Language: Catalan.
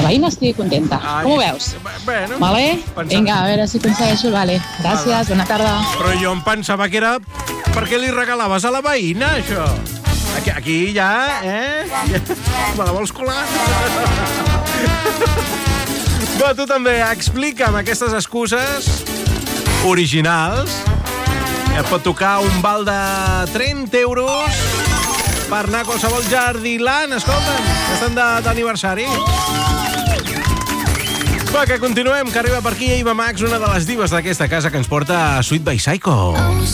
veïna estigui contenta. Com ho veus? Bueno, Vale? Vinga, a veure si aconsegueixo, vale. Gràcies, bona tarda. però jo em pensava que era perquè li regalaves a la veïna, això. Aquí ja, me la vols colar? Va, tu també, explica'm aquestes excuses originals. Et pot tocar un val de 30 euros per anar a qualsevol jardiland, escolta'm, que estan d'aniversari. Va, que continuem, que arriba per aquí Eva Max, una de les divas d'aquesta casa que ens porta a Sweet by Psycho.